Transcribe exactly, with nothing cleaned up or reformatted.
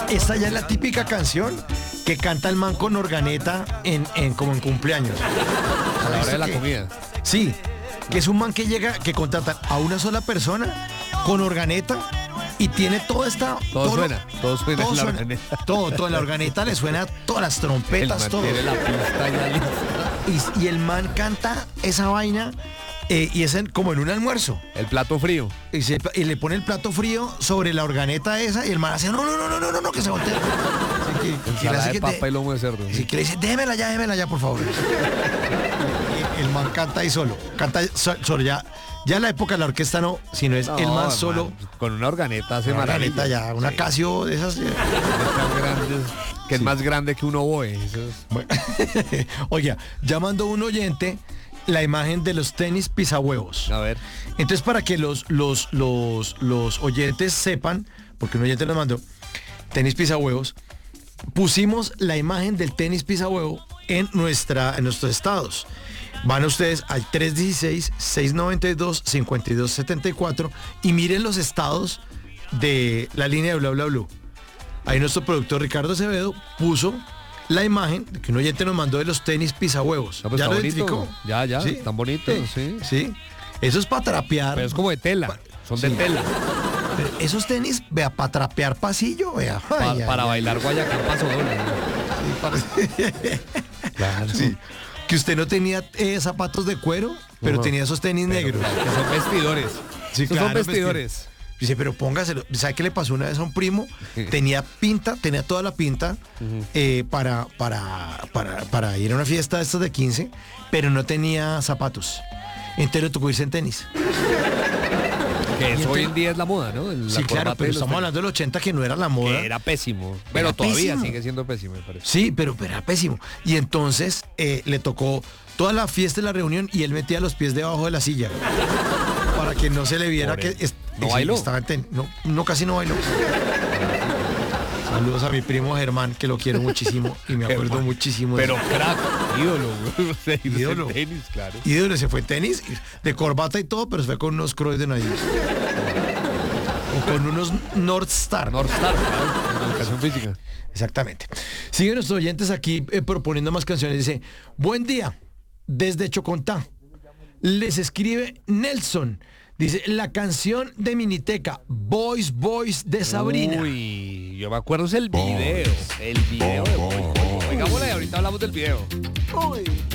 esta ya es la típica canción que canta el man con organeta en, en como en cumpleaños. A la hora de la que, comida. Sí, que es un man que llega, que contrata a una sola persona con organeta y tiene toda esta... Todo, todo suena, todo suena todo en la suena, organeta. Todo, todo en la organeta le suena todas las trompetas, el todo. Tiene la pista ya lista. Y, y el man canta esa vaina eh, y es en, como en un almuerzo. El plato frío. Y, se, y le pone el plato frío sobre la organeta esa y el man hace, no, no, no, no, no, no, no que se voltea. Así que, que Ensalada hace de que papa te, y lomo de cerdo. sí, que le dice, démela ya, démela ya, por favor. Y el man canta ahí solo. Canta solo ya. Ya en la época de la orquesta no, sino es No, el man hermano, solo. con una organeta hace Una maravilla. organeta ya, una Sí. Casio de esas. eh. Estas grandes, que es más grande que un oboe. Eso es- Bueno. Oiga, ya mandó un oyente la imagen de los tenis pisahuevos. A ver. Entonces, para que los, los, los, los oyentes sepan, porque un oyente nos mandó tenis pisahuevos, pusimos la imagen del tenis pisahuevo en, nuestra, en nuestros estados. Van ustedes al tres uno seis, seis nueve dos, cinco dos siete cuatro y miren los estados de la línea de Bla Bla Blue. Ahí nuestro productor Ricardo Acevedo puso la imagen que un oyente nos mandó de los tenis pisahuevos. No, pues ¿Ya está lo bonito. identificó? Ya, ya, ¿Sí? están bonitos, sí. Sí. Eso es para trapear. Pero es como de tela. Son de Sí. tela. Pero esos tenis, vea, para trapear pasillo, vea. Pa- Ay, ay, para ay. bailar guayacán paso doble. Claro. Sí. Que usted no tenía eh, zapatos de cuero, pero Ajá. tenía esos tenis negros. Que son vestidores. Sí, Esos claro, son vestidores. Dice, pero póngaselo. ¿Sabe qué le pasó una vez a un primo? Sí. Tenía pinta, tenía toda la pinta eh, para, para, para, para ir a una fiesta de estas de quince, pero no tenía zapatos. Entonces le tocó irse en tenis. Que Y eso hoy entonces- en día es la moda, ¿no? La Sí, claro, corbata pero y los estamos tenis. hablando del ochenta que no era la moda. Que era pésimo. Pero Era todavía pésimo. sigue siendo pésimo, me parece. Sí, pero, pero era pésimo. Y entonces eh, le tocó toda la fiesta y la reunión y él metía los pies debajo de la silla para que no se le viera Pobre. que es- ¿No sí, bailó? estaba en ten- no, no, casi no bailó. Saludos a mi primo Germán, que lo quiero muchísimo y me acuerdo Germán. muchísimo de Pero él. crack, ídolo, güey. O sea, irse en Ídolo. tenis, claro. Ídolo, se fue en tenis, de corbata y todo, pero se fue con unos Croydon ahí. O con unos North Star. North Star, claro, en educación física. Exactamente. Siguen nuestros oyentes aquí eh, proponiendo más canciones. Dice, buen día, desde Chocontá. Les escribe Nelson. Dice, la canción de Miniteca, Boys, Boys de Sabrina. Uy, yo me acuerdo es el video. El video de Boy. Oigámosla y ahorita hablamos del video. Uy.